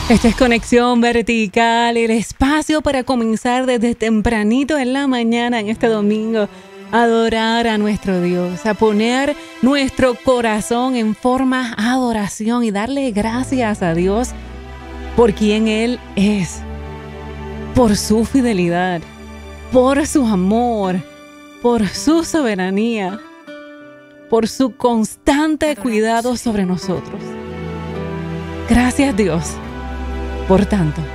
Esta es Conexión Vertical, el espacio para comenzar desde tempranito en la mañana en este domingo a adorar a nuestro Dios, a poner nuestro corazón en forma de adoración y darle gracias a Dios por quien Él es, por su fidelidad, por su amor, por su soberanía, por su constante cuidado sobre nosotros. Gracias, Dios, por tanto.